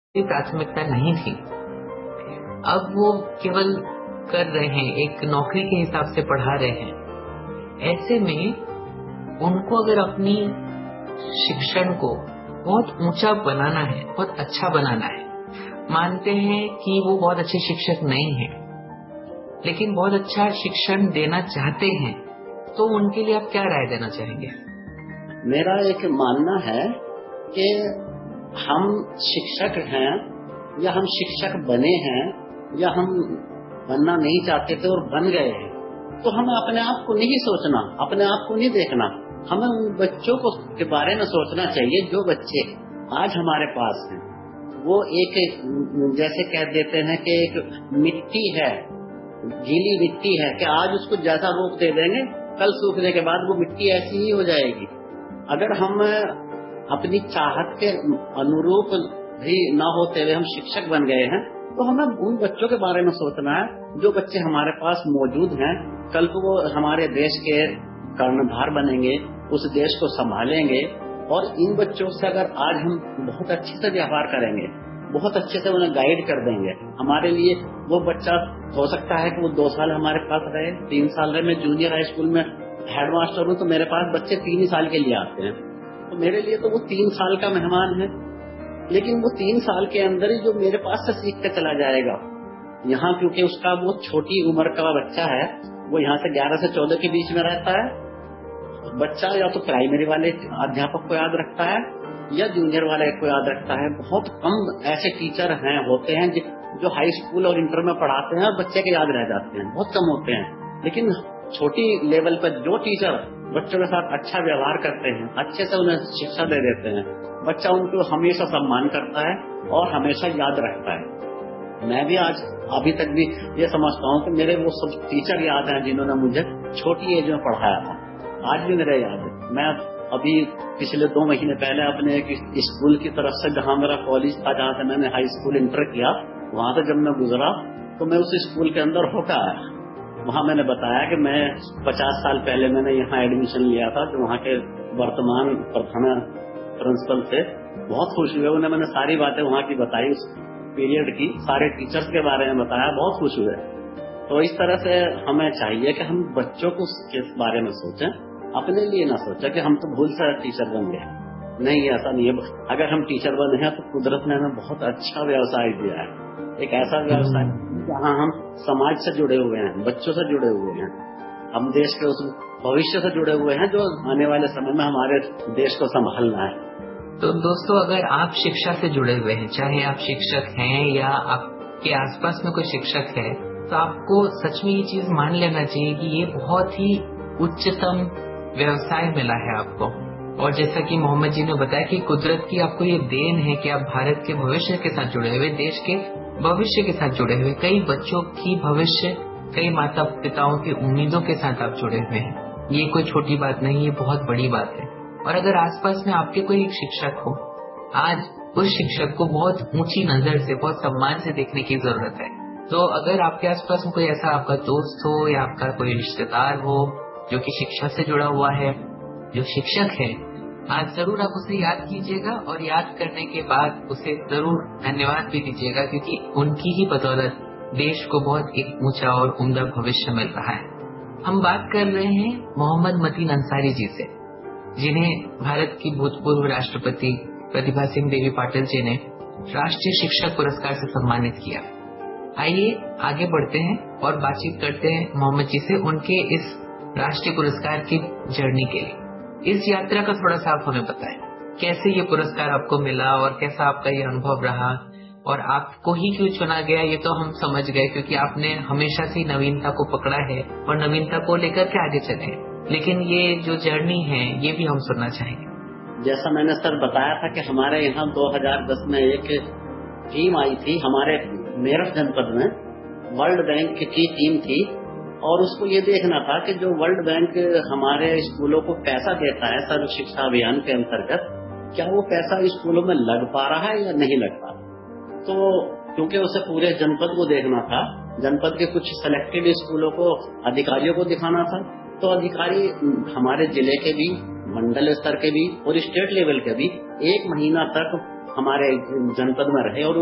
की प्राथमिकता नहीं थी, अब वो केवल कर रहे हैं, एक नौकरी के हिसाब से पढ़ा रहे हैं। ऐसे में उनको अगर अपनी शिक्षण को बहुत ऊंचा बनाना है, बहुत अच्छा बनाना है, मानते हैं कि वो बहुत अच्छे शिक्षक नहीं हैं, लेकिन बहुत अच्छा शिक्षण देना चाहते हैं, तो उनके लिए आप क्या राय देना चाहेंगे? मेरा एक मानना है कि हम शिक्षक हैं या हम शिक्षक बने हैं या हम बनना नहीं चाहते थे और बन गए हैं, तो हमें अपने आप को नहीं सोचना, अपने आप को नहीं देखना, हमें उन बच्चों को के बारे में सोचना चाहिए जो बच्चे आज हमारे पास हैं। वो एक जैसे कह देते हैं कि एक मिट्टी है, गीली मिट्टी है कि आज उसको जैसा रूप दे देंगे, कल सूखने के बाद वो मिट्टी ऐसी ही हो जाएगी। अगर हम अपनी चाहत के अनुरूप भी न होते हुए हम शिक्षक बन गए हैं, तो हमें उन बच्चों के बारे में सोचना है जो बच्चे हमारे पास मौजूद हैं। कल को वो हमारे देश के कर्णधार बनेंगे, उस देश को संभालेंगे। और इन बच्चों से अगर आज हम बहुत अच्छे से व्यवहार करेंगे, बहुत अच्छे से उन्हें गाइड कर देंगे, हमारे लिए वो बच्चा हो सकता है कि वो 2 साल हमारे पास रहे, 3 साल रहे। मैं जूनियर हाई स्कूल में हेडमास्टर हूँ, तो मेरे पास बच्चे 3 ही साल के लिए आते हैं, तो मेरे लिए तो वो 3 साल का मेहमान है। लेकिन वो 3 साल के अंदर ही जो मेरे पास से सीख कर चला जाएगा यहाँ, क्योंकि उसका वो छोटी उम्र का बच्चा है, वो यहाँ से 11 से 14 के बीच में रहता है बच्चा, या तो प्राइमरी वाले अध्यापक को याद रखता है या जूनियर वाले को याद रखता है। बहुत कम ऐसे टीचर होते हैं जो हाई स्कूल और इंटर में पढ़ाते हैं और बच्चे के याद रह जाते हैं, बहुत कम होते हैं। लेकिन छोटी लेवल पर जो टीचर बच्चों के साथ अच्छा व्यवहार करते हैं, अच्छे से उन्हें शिक्षा दे देते हैं, बच्चा उनको हमेशा सम्मान करता है और हमेशा याद रखता है। मैं भी आज अभी तक भी ये समझता हूँ कि मेरे वो सब टीचर याद हैं जिन्होंने मुझे छोटी एज में पढ़ाया था, आज भी मेरे याद है। मैं अभी पिछले 2 महीने पहले अपने एक स्कूल की तरफ से, जहाँ मेरा कॉलेज था, जहाँ से मैंने हाई स्कूल इंटर किया, वहाँ से जब मैं गुजरा तो मैं उस स्कूल के अंदर होकर आया। वहाँ मैंने बताया कि मैं 50 साल पहले मैंने यहाँ एडमिशन लिया था, जो वहाँ के वर्तमान प्रधान प्रिंसिपल थे। बहुत खुश हुए, उन्हें मैंने सारी बातें वहाँ की बताई, उस पीरियड की, सारे टीचर्स के बारे में बताया, बहुत खुश हुए। तो इस तरह से हमें चाहिए कि हम बच्चों को के बारे में सोचें, अपने लिए ना सोचें कि हम तो भूल से टीचर बन गए। नहीं, ऐसा नहीं है। अगर हम टीचर बने हैं तो कुदरत ने हमें बहुत अच्छा व्यवसाय दिया है, एक ऐसा व्यवसाय जहाँ हम समाज से जुड़े हुए हैं, बच्चों से जुड़े हुए हैं, हम देश के उस भविष्य से जुड़े हुए हैं जो आने वाले समय में हमारे देश को संभालना है। तो दोस्तों, अगर आप शिक्षा से जुड़े हुए हैं, चाहे आप शिक्षक हैं या आपके आसपास में कोई शिक्षक है, तो आपको सच में ये चीज मान लेना चाहिए कि ये बहुत ही उच्चतम व्यवसाय मिला है आपको। और जैसा कि मोहम्मद जी ने बताया कि कुदरत की आपको ये देन है कि आप भारत के भविष्य के साथ जुड़े हुए, देश के भविष्य के साथ जुड़े हुए, कई बच्चों की भविष्य, कई माता पिताओं की उम्मीदों के साथ आप जुड़े हुए हैं। ये कोई छोटी बात नहीं, ये बहुत बड़ी बात है। और अगर आसपास में आपके कोई एक शिक्षक हो, आज उस शिक्षक को बहुत ऊंची नजर से, बहुत सम्मान से देखने की जरूरत है। तो अगर आपके आसपास में कोई ऐसा आपका दोस्त हो या आपका कोई रिश्तेदार हो जो कि शिक्षा से जुड़ा हुआ है, जो शिक्षक है, आज जरूर आप उसे याद कीजिएगा और याद करने के बाद उसे जरूर धन्यवाद भी दीजिएगा, क्योंकि उनकी ही बदौलत देश को बहुत एक ऊंचा और उम्दा भविष्य मिल रहा है। हम बात कर रहे हैं मोहम्मद मतीन अंसारी जी से, जिन्हें भारत की भूतपूर्व राष्ट्रपति प्रतिभा सिंह देवी पाटिल जी ने राष्ट्रीय शिक्षक पुरस्कार से सम्मानित किया। आइए आगे बढ़ते हैं और बातचीत करते हैं मोहम्मद जी से उनके इस राष्ट्रीय पुरस्कार की जर्नी के लिए। इस यात्रा का थोड़ा सा आप हमें बताएं, कैसे ये पुरस्कार आपको मिला और कैसा आपका ये अनुभव रहा, और आपको ही क्यों चुना गया ये तो हम समझ गए, क्योंकि आपने हमेशा से नवीनता को पकड़ा है और नवीनता को लेकर के आगे चले। लेकिन ये जो जर्नी है ये भी हम सुनना चाहेंगे। जैसा मैंने सर बताया था कि हमारे यहाँ 2010 में एक टीम आई थी, हमारे मेरठ जनपद में वर्ल्ड बैंक की टीम थी, और उसको ये देखना था कि जो वर्ल्ड बैंक हमारे स्कूलों को पैसा देता है सर्व शिक्षा अभियान के अंतर्गत, क्या वो पैसा स्कूलों में लग पा रहा है या नहीं लग पा रहा। तो क्योंकि उसे पूरे जनपद को देखना था, जनपद के कुछ सिलेक्टेड स्कूलों को अधिकारियों को दिखाना था, तो अधिकारी हमारे जिले के भी, मंडल स्तर के भी और स्टेट लेवल के भी 1 महीना तक हमारे जनपद में रहे और